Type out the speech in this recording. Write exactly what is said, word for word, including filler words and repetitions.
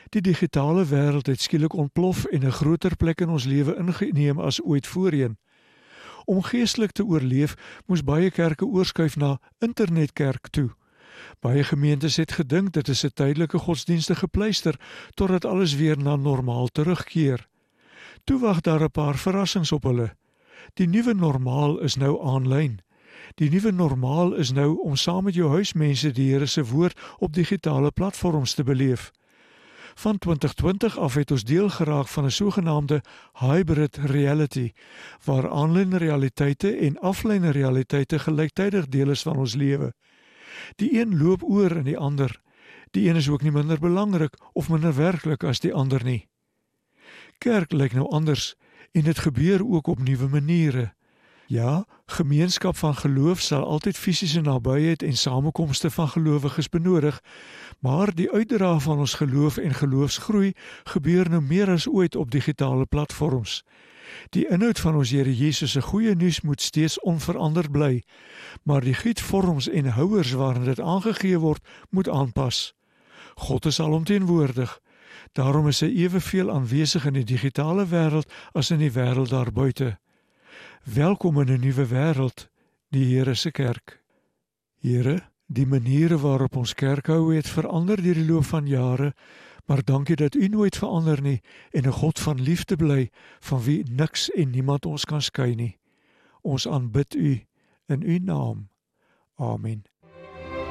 Die digitale wêreld het skielik ontplof en 'n groter plek in ons lewe ingeneem as ooit voorheen. Om geestelik te oorleef, moes baie kerke oorskuif na internetkerk toe. Baie gemeentes het gedink dit is 'n tydelike godsdienstige pleister totdat alles weer na normaal terugkeer. Toe wag daar 'n paar verrassings op hulle. Die nuwe normaal is nou aanlyn. Die nuwe normaal is nou om saam met jou huismense die Here se woord op digitale platforms te beleef. Van twintig twintig af het ons deel geraak van 'n sogenaamde hybrid reality, waar aanlyn realiteite en aflyn realiteite gelyktydig deel is van ons lewe. Die een loop oor in die ander. Die een is ook nie minder belangrik of minder werklik as die ander nie. Kerk lyk nou anders en dit gebeur ook op nuwe maniere. Ja, gemeenskap van geloof sal altyd fisiese nabyheid en samekomste van gelowiges benodig, maar die uitdra van ons geloof en geloofsgroei gebeur nou meer as ooit op digitale platforms. Die inhoud van ons Here Jesus se goeie nuus moet steeds onveranderd bly, maar die gietvorms en houers waarin dit aangegee word, moet aanpas. God is alomteenwoordig. Daarom is hy eweveel aanwesig in die digitale wêreld as in die wêreld daarbuite. Welkom in 'n nuwe wêreld, die Here se kerk. Here, die maniere waarop ons kerk hou het verander deur die loop van jare, maar dankie dat U nooit verander nie en 'n God van liefde bly, van wie niks en niemand ons kan skei nie. Ons aanbid U in U naam. Amen.